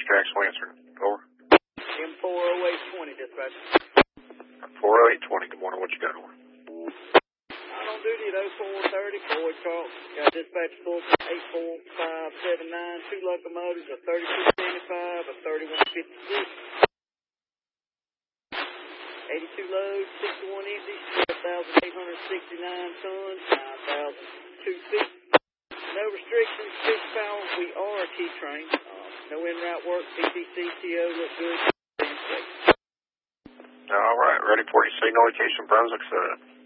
Jackson Lansing. Over. M40820, dispatch. 40820, good morning. What you got over? Out on duty at 0430, Floyd Charles. Got dispatch full from 84579, two locomotives, a 3275, a 3156. 82 loads, 61 empties, 12,869 tons, 9,002 feet. No restrictions, fixed power. We are a T-train. No in-route work, PTC, TO, look good. All right, ready for your signal location, Brunswick, sir.